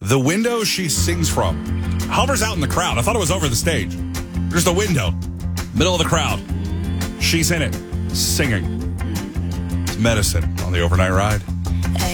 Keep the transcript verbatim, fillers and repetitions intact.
The window she sings from hovers out in the crowd. I thought it was over the stage. There's the window, middle of the crowd. She's in it, singing. It's Medicine on the Overnight Ride.